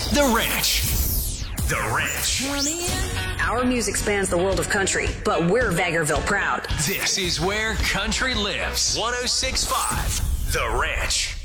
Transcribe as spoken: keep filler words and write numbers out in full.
The Ranch. The Ranch. Our music spans the world of country, but we're Vegreville proud. This is where country lives. one oh six point five The Ranch.